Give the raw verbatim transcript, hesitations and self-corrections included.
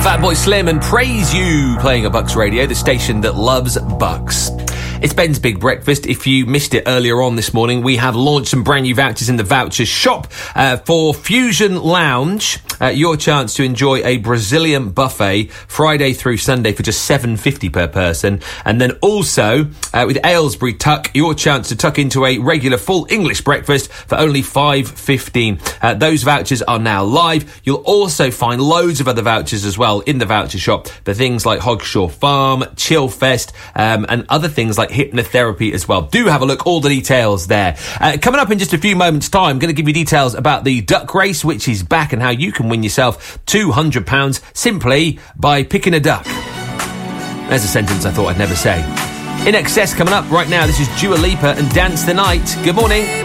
Fatboy Slim and Praise You, playing at Bucks Radio, the station that loves Bucks. It's Ben's Big Breakfast. If you missed it earlier on this morning, we have launched some brand new vouchers in the voucher shop uh, for Fusion Lounge. Uh, your chance to enjoy a Brazilian buffet Friday through Sunday for just seven pounds fifty per person. And then also, uh, with Aylesbury Tuck, your chance to tuck into a regular full English breakfast for only five pounds fifteen. Uh, those vouchers are now live. You'll also find loads of other vouchers as well in the voucher shop for things like Hogshaw Farm, Chillfest, um, and other things like hypnotherapy as well. Do have a look, all the details there. Uh, coming up in just a few moments' time, I'm going to give you details about the duck race, which is back, and how you can win yourself two hundred pounds simply by picking a duck. There's a sentence I thought I'd never say. In Excess coming up right now. This is Dua Lipa and Dance the Night. Good morning.